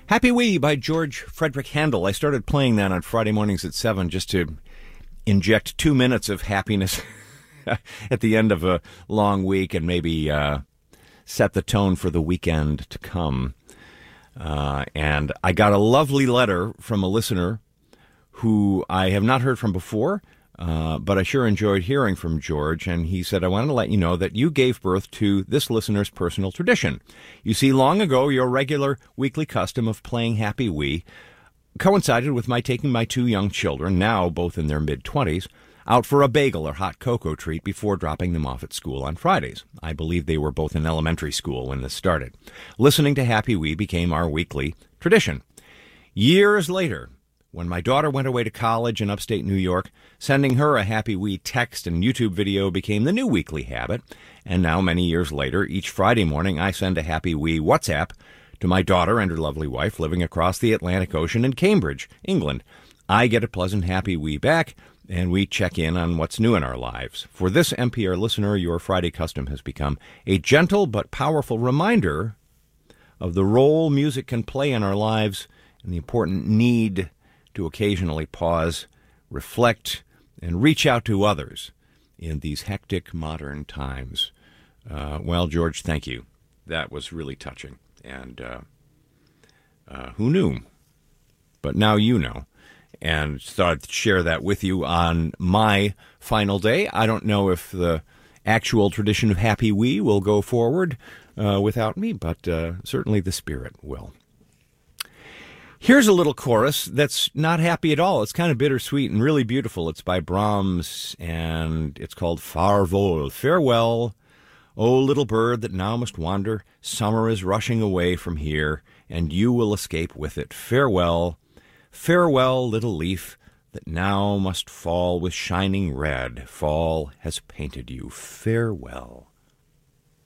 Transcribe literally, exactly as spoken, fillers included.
Happy Wee by George Frederick Handel. I started playing that on Friday mornings at seven just to inject two minutes of happiness at the end of a long week and maybe uh, set the tone for the weekend to come. Uh, and I got a lovely letter from a listener who I have not heard from before, uh, but I sure enjoyed hearing from George. And he said, I wanted to let you know that you gave birth to this listener's personal tradition. You see, long ago, your regular weekly custom of playing Happy Wee coincided with my taking my two young children, now both in their mid-twenties, out for a bagel or hot cocoa treat before dropping them off at school on Fridays. I believe they were both in elementary school when this started. Listening to Happy Wee became our weekly tradition. Years later, when my daughter went away to college in upstate New York, sending her a Happy Wee text and YouTube video became the new weekly habit. And now, many years later, each Friday morning I send a Happy Wee WhatsApp to my daughter and her lovely wife living across the Atlantic Ocean in Cambridge, England. I get a pleasant Happy Wee back, and we check in on what's new in our lives. For this N P R listener, your Friday custom has become a gentle but powerful reminder of the role music can play in our lives and the important need to occasionally pause, reflect, and reach out to others in these hectic modern times. Uh, well, George, thank you. That was really touching. And uh, uh, who knew? But now you know. And thought I'd share that with you on my final day. I don't know if the actual tradition of Happy Wee will go forward uh, without me, but uh, certainly the spirit will. Here's a little chorus that's not happy at all. It's kind of bittersweet and really beautiful. It's by Brahms, and it's called Farvol, Farewell, O little bird that now must wander. Summer is rushing away from here, and you will escape with it. Farewell. Farewell, little leaf, that now must fall with shining red. Fall has painted you. Farewell.